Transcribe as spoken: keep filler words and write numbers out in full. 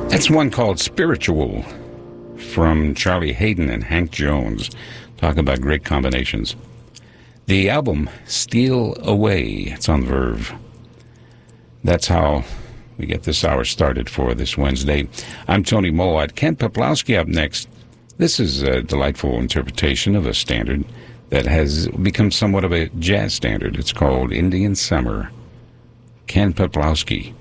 That's one called Spiritual from Charlie Hayden and Hank Jones. Talk about great combinations. The album Steal Away, it's on Verve. That's how we get this hour started for this Wednesday. I'm Tony Mowat. Ken Peplowski up next. This is a delightful interpretation of a standard that has become somewhat of a jazz standard. It's called Indian Summer. Ken Peplowski.